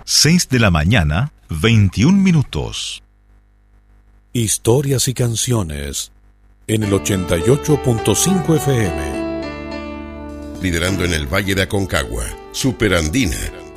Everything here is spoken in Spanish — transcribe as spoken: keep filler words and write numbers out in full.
seis de la mañana, veintiún minutos. Historias y canciones en el ochenta y ocho punto cinco F M. Liderando en el Valle de Aconcagua, Superandina.